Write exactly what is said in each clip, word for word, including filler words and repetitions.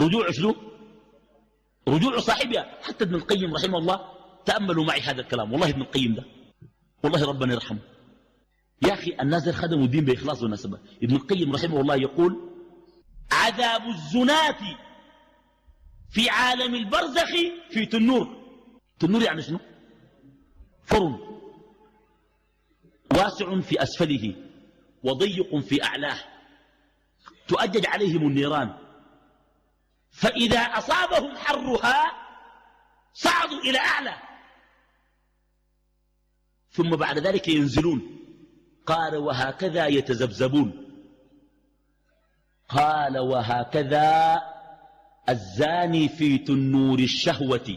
رجوع شنو؟ رجوع صاحبها. حتى ابن القيم رحمه الله تأملوا معي هذا الكلام، والله ابن القيم ده والله ربنا يرحمه يا أخي، الناس خدموا الدين بإخلاص ونسبة. ابن القيم رحمه الله يقول عذاب الزناة في عالم البرزخ في تنور. تنور يعني شنو؟ فرن واسع في أسفله وضيق في أعلاه تؤجج عليهم النيران، فإذا أصابهم حرها صعدوا إلى أعلى ثم بعد ذلك ينزلون. قال وهكذا يتذبذبون. قال وهكذا الزاني في تنور الشهوة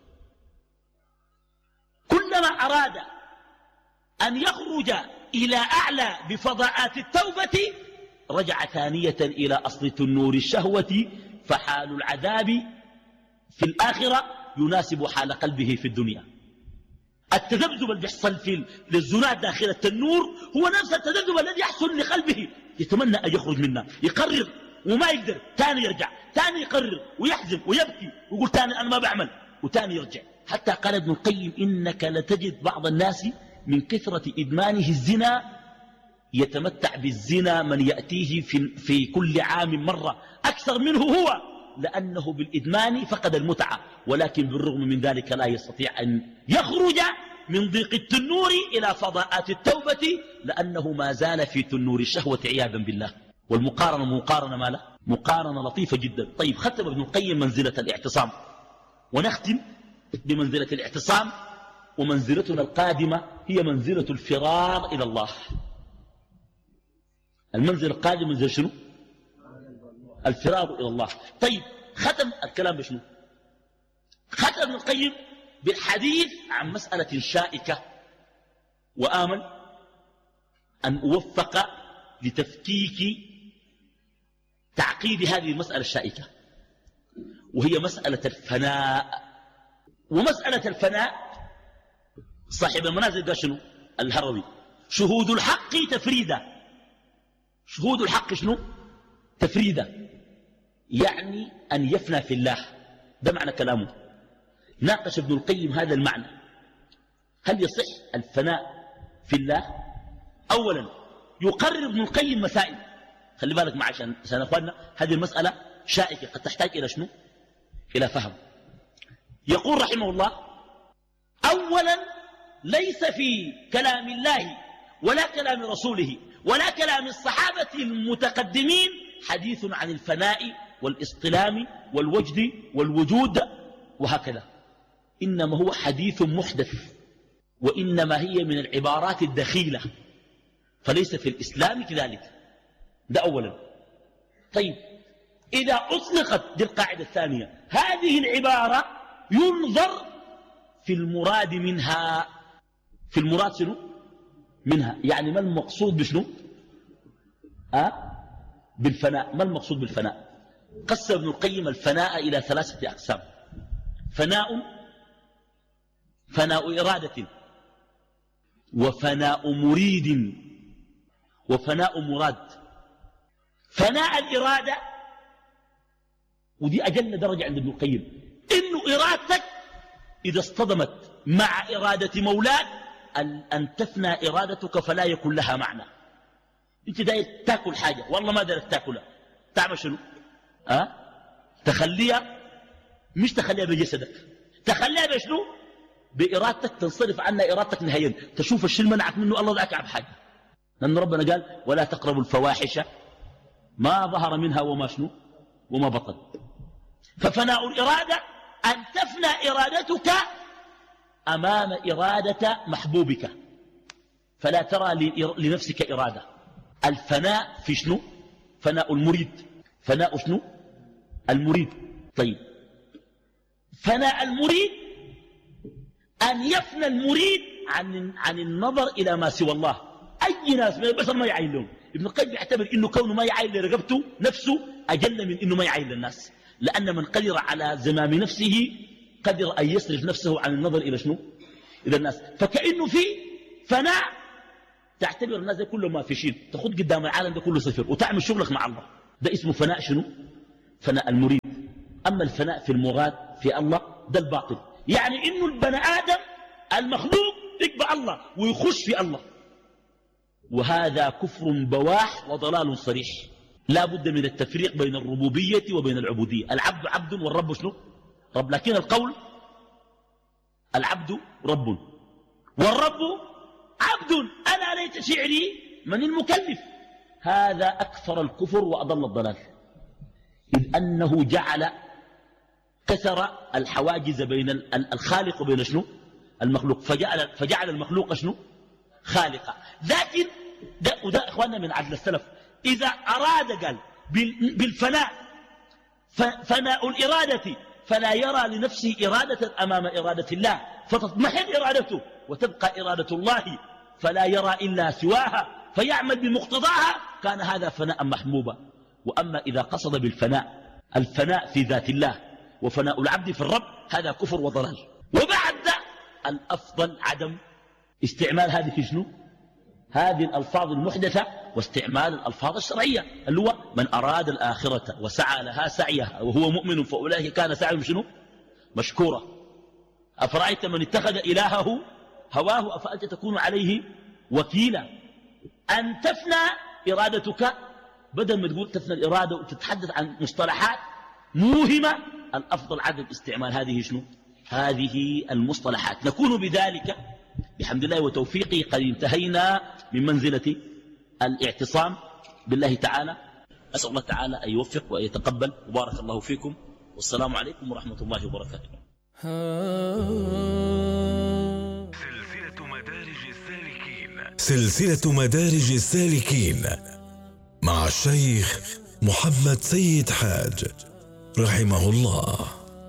كلما أراد أن يخرج إلى أعلى بفضاءات التوبة رجع ثانية إلى أصل تنور الشهوة، فحال العذاب في الآخرة يناسب حال قلبه في الدنيا. التذبذب اللي بيحصل في للزناة داخل التنور هو نفس التذبذب الذي يحصل لقلبه، يتمنى أن يخرج منها، يقرر وما يقدر، تاني يرجع، تاني يقرر ويحزن ويبكي ويقول تاني أنا ما بعمل، وتاني يرجع. حتى قال ابن القيم إنك لتجد بعض الناس من كثرة إدمانه الزنا يتمتع بالزنا من يأتيه في, في كل عام مرة أكثر منه هو، لأنه بالإدمان فقد المتعة، ولكن بالرغم من ذلك لا يستطيع أن يخرج من ضيق التنور إلى فضاءات التوبة لأنه ما زال في تنور الشهوة عياذا بالله. والمقارنة مقارنة ما له مقارنة لطيفة جدا. طيب ختم ابن القيم منزلة الاعتصام، ونختم بمنزلة الاعتصام. ومنزلتنا القادمة هي منزلة الفرار إلى الله. المنزل القادم منزل شنو؟ الفرار إلى الله. طيب ختم الكلام بشنو؟ ختم ابن القيم بالحديث عن مسألة شائكة، وآمل أن أوفق لتفكيك تعقيد هذه المسألة الشائكة، وهي مسألة الفناء. ومسألة الفناء صاحب المنازل قال شنو؟ الهروي شهود الحق تفريدا. شهود الحق شنو؟ تفريدا، يعني أن يفنى في الله. ده معنى كلامه. ناقش ابن القيم هذا المعنى، هل يصح الفناء في الله؟ أولا يقرر ابن القيم مسائل، خلي بالك معي عشان عشان أخواننا هذه المسألة شائكة قد تحتاج إلى شنو؟ إلى فهم. يقول رحمه الله أولا ليس في كلام الله ولا كلام رسوله ولا كلام الصحابة المتقدمين حديث عن الفناء والاصطلام والوجد والوجود وهكذا، إنما هو حديث محدث، وإنما هي من العبارات الدخيلة، فليس في الإسلام كذلك. ده أولا. طيب إذا أطلقت دي القاعدة الثانية، هذه العبارة ينظر في المراد منها. في المراد شنو؟ منها، يعني ما المقصود بشنو؟ أه؟ بالفناء. ما المقصود بالفناء؟ قسم ابن القيم الفناء إلى ثلاثة أقسام: فناء فناء إرادة، وفناء مريد، وفناء مراد. فناء الإرادة ودي أجل درجة عند ابن القيم، إنه إرادتك إذا اصطدمت مع إرادة مولاك أن تفنى إرادتك فلا يكون لها معنى. أنت داير تاكل حاجة والله ما دارك تاكلها، تعمل شنو؟ أه؟ تخليها، مش تخليها بجسدك، تخليها بشنو؟ بإرادتك، تنصرف عنها إرادتك نهائيا، تشوف الشيء منعك منه الله ذاك عب حاجة، لأن ربنا قال ولا تقربوا الفواحش ما ظهر منها وما شنو وما بطن. ففناء الإرادة أن تفنى إرادتك أمام إرادة محبوبك، فلا ترى لنفسك إرادة. الفناء في شنو؟ فناء المريد. فناء شنو؟ المريد. طيب فناء المريد أن يفنى المريد عن, عن النظر إلى ما سوى الله. أي ناس من البشر ما يعين لهم. ابن القيم يعتبر إنه كونه ما يعين لرقبته نفسه أجل من إنه ما يعين للناس، لأن من قدر على زمام نفسه قدر أن يصرف نفسه عن النظر إلى شنو؟ إلى الناس. فكأنه في فناء تعتبر الناس ده كله ما في شيء، تخد قدام العالم ده كله صفر وتعمل شغلك مع الله. ده اسمه فناء شنو؟ فناء المريد. أما الفناء في المراد في الله ده الباطل. يعني إنه البني آدم المخلوق يقبع الله ويخش في الله، وهذا كفر بواح وضلال صريح. لا بد من التفريق بين الربوبية وبين العبودية. العبد عبد والرب شنو؟ رب. لكن القول العبد رب والرب عبد. أنا ليت شعري من المكلف. هذا أكثر الكفر وأضل الضلال، إذ أنه جعل كسر الحواجز بين الخالق وبين شنو؟ المخلوق، فجعل, فجعل المخلوق شنو؟ خالقا. لكن ده وده إخواننا من عدل السلف، إذا أراد قال بالفناء فناء الإرادة فلا يرى لنفسه إرادة أمام إرادة الله فتضمحل إرادته، وتبقى إرادة الله فلا يرى إلا سواها فيعمل بمقتضاها، كان هذا فناء محموبا. وأما إذا قصد بالفناء الفناء في ذات الله وفناء العبد في الرب، هذا كفر وضلال. وبعد الأفضل عدم استعمال هذه شنو؟ هذه الألفاظ المحدثة، واستعمال الألفاظ الشرعية، اللي هو من أراد الآخرة وسعى لها سعيها وهو مؤمن فأولئك كان سعيهم شنو؟ مشكورا. أفرأيت من اتخذ إلهه هواه أفأنت تكون عليه وكيلا. أن تفنى إرادتك بدل ما تقول تفنى الإرادة وتتحدث عن مصطلحات موهمة، الأفضل عدم استعمال هذه شنو؟ هذه المصطلحات. نكون بذلك بحمد الله وتوفيقه قد انتهينا من منزلة الاعتصام بالله تعالى. أسأل الله تعالى أن يوفق وأن يتقبل، وبارك الله فيكم، والسلام عليكم ورحمة الله وبركاته. سلسلة مدارج السالكين سلسلة مدارج السالكين مع الشيخ محمد سيد حاج رحمه الله.